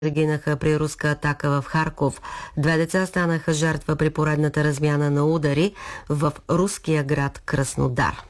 загинаха при руска атака в Харков. 2 деца станаха жертва при поредната размяна на удари в руския град Краснодар.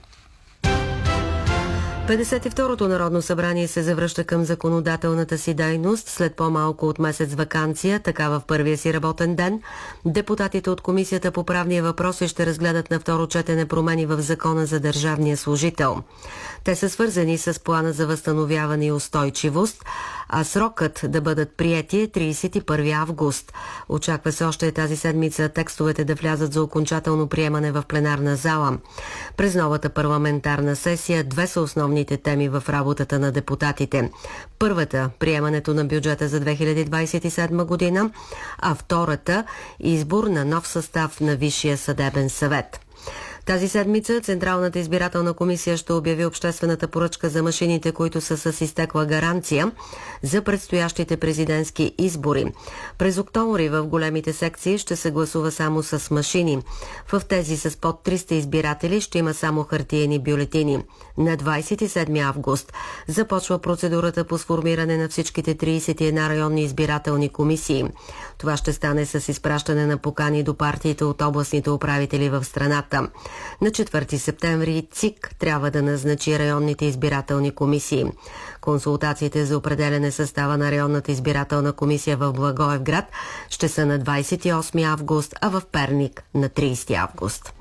52-то Народно събрание се завръща към законодателната си дейност след по-малко от месец ваканция, така в първия си работен ден. Депутатите от Комисията по правния въпроси ще разгледат на второ четене промени в Закона за държавния служител. Те са свързани с плана за възстановяване и устойчивост, а срокът да бъдат приети е 31 август. Очаква се още тази седмица текстовете да влязат за окончателно приемане в пленарна зала. През новата парламентарна сесия 2 са основните теми в работата на депутатите. Първата – приемането на бюджета за 2027 година, а втората – избор на нов състав на Висшия съдебен съвет. Тази седмица Централната избирателна комисия ще обяви обществената поръчка за машините, които са с изтекла гаранция за предстоящите президентски избори. През октомври в големите секции ще се гласува само с машини. В тези с под 300 избиратели ще има само хартиени бюлетини. На 27 август започва процедурата по сформиране на всичките 31 районни избирателни комисии. Това ще стане с изпращане на покани до партиите от областните управители в страната. На 4 септември ЦИК трябва да назначи районните избирателни комисии. Консултациите за определене състава на районната избирателна комисия в Благоевград ще са на 28 август, а в Перник на 30 август.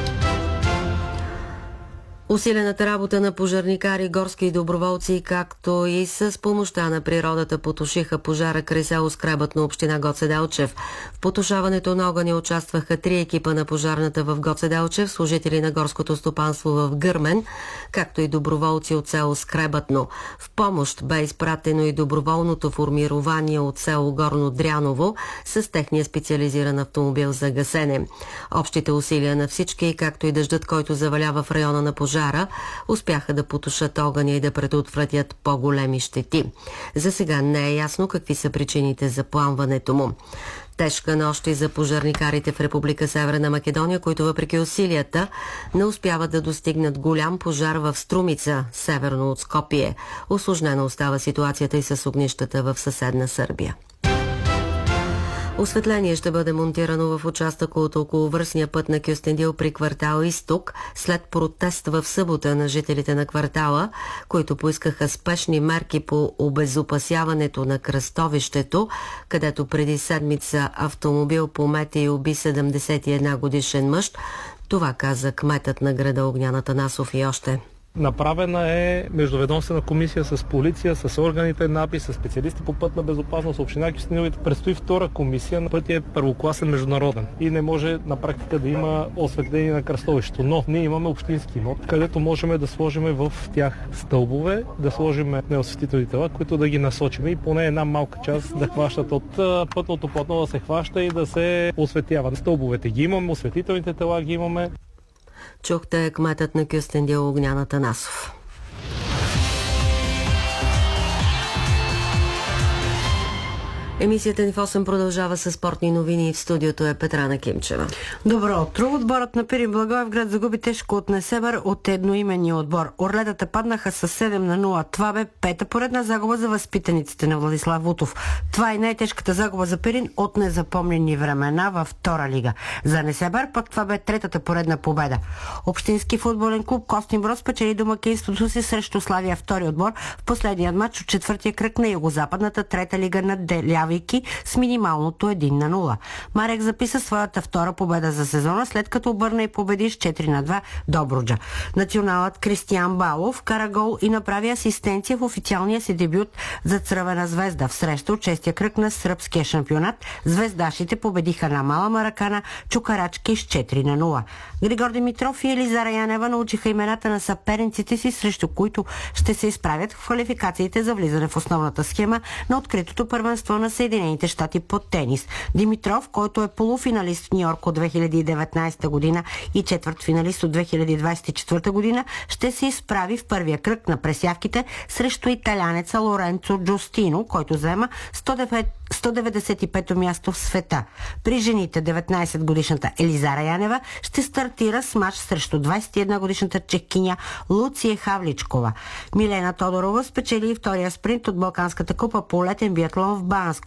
Усилената работа на пожарникари, горски доброволци, както и с помощта на природата потушиха пожара край село Скребатно, община Гоце Делчев. В потушаването на огъня участваха 3 екипа на пожарната в Гоце Делчев, служители на горското стопанство в Гърмен, както и доброволци от село Скребатно. В помощ бе изпратено и доброволното формирование от село Горно Дряново с техния специализиран автомобил за гасене. Общите усилия на всички, както и дъждът, който завалява в района на пожара, успяха да потушат огъня и да предотвратят по-големи щети. За сега не е ясно какви са причините за пламването му. Тежка нощ и за пожарникарите в Република Северна Македония, които въпреки усилията не успяват да достигнат голям пожар в Струмица, северно от Скопие. Усложнена остава ситуацията и с огнищата в съседна Сърбия. Осветление ще бъде монтирано в участъка от околовръстния път на Кюстендил при квартал Изток след протест в събота на жителите на квартала, които поискаха спешни мерки по обезопасяването на кръстовището, където преди седмица автомобил помете и уби 71 годишен мъж. Това каза кметът на града Огнян Атанасов и още. Направена е междуведомствена комисия с полиция, с органите на АПИ, с специалисти по пътна безопасност, община Кюстендил. Предстои втора комисия. Пътят е първокласен международен и не може на практика да има осветление на кръстовището. Но ние имаме общински имот, където можем да сложим в тях стълбове, да сложим неосветителни тела, които да ги насочим и поне една малка част да хващат от пътното платно, да се хваща и да се осветява. Стълбовете ги имаме, осветителните тела ги имаме. Чухте кметът на Кюстендил Огнян Атанасов. Емисията ни в 8 продължава с спортни новини. В студиото е Петрана Кимчева. Добро утро. Отборът на Пирин Благоевград загуби тежко от Несебър от едноименния отбор. Орлетата паднаха с 7-0. Това бе 5-та поредна загуба за възпитаниците на Владислав Вутов. Това е най-тежката загуба за Пирин от незапомнени времена във втора лига. За Несебър пък това бе 3-та поредна победа. Общински футболен клуб Костинброд спечели домакинството си срещу Славия, втори отбор, в последния матч от четвъртия кръг на югозападната 3-та лига на Делявейки с минималното 1-0. Марек записа своята втора победа за сезона, след като обърна и победи с 4-2 Добруджа. Националът Кристиян Балов вкара гол и направи асистенция в официалния си дебют за Црвена звезда. В среща от 6-я кръг на сръбския шампионат звездашите победиха на Мала Маракана Чукарачки с 4-0. Григор Димитров и Елизара Янева научиха имената на съперниците си, срещу които ще се изправят в квалификациите за влизане в основната схема на откритото първенство на Съединените щати по тенис. Димитров, който е полуфиналист в Нью-Йорк от 2019 година и четвъртфиналист от 2024 година, ще се изправи в първия кръг на пресявките срещу италянеца Лоренцо Джустино, който заема 195-то място в света. При жените 19-годишната Елизара Янева ще стартира с мач срещу 21-годишната чехкиня Луция Хавличкова. Милена Тодорова спечели втория спринт от Балканската купа по летен биатлон в Банско.